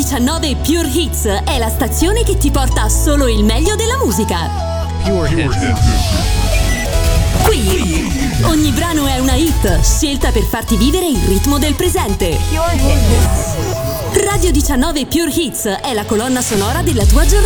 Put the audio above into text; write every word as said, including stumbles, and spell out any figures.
diciannove Pure Hits è la stazione che ti porta solo il meglio della musica. Pure Hits. Qui ogni brano è una hit, scelta per farti vivere il ritmo del presente. Radio diciannove Pure Hits è la colonna sonora della tua giornata.